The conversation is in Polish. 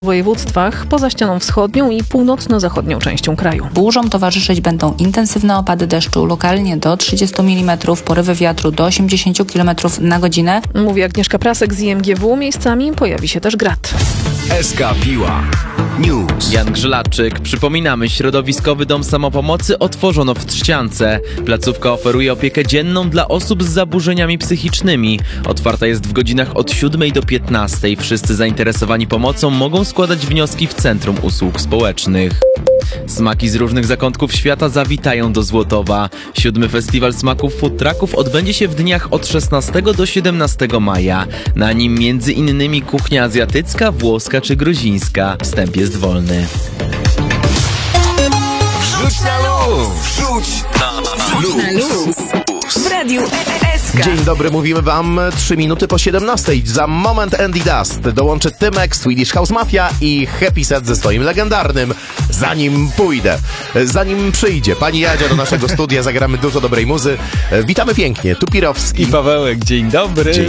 województwach poza ścianą wschodnią i północno-zachodnią częścią kraju. Burzom towarzyszyć będą intensywne opady deszczu, lokalnie do 30 mm, porywy wiatru do 80 km na godzinę. Mówi Agnieszka Prasek z IMGW. Miejscami pojawi się też grad. SK Piła News. Jan Grzylaczyk. Przypominamy, środowiskowy dom samopomocy otworzono w Trzciance. Placówka oferuje opiekę dzienną dla osób z zaburzeniami psychicznymi. Otwarta jest w godzinach od 7 do 15. Wszyscy zainteresowani pomocą mogą składać wnioski w Centrum Usług Społecznych. Smaki z różnych zakątków świata zawitają do Złotowa. 7. Festiwal Smaków Food Trucków odbędzie się w dniach od 16 do 17 maja. Na nim m.in. kuchnia azjatycka, włoska czy gruzińska. Wstęp jest wolny. Wrzuć na luz! Wrzuć na luz! W Radiu SK. Dzień dobry, mówimy wam 3 minuty po 17. Za moment Andy Dust dołączy Tymek, Swedish House Mafia i Happy Set ze swoim legendarnym Zanim przyjdzie pani Jadzia do naszego studia, zagramy dużo dobrej muzy. Witamy pięknie, tu Pirowski i Pawełek, dzień dobry. Dzień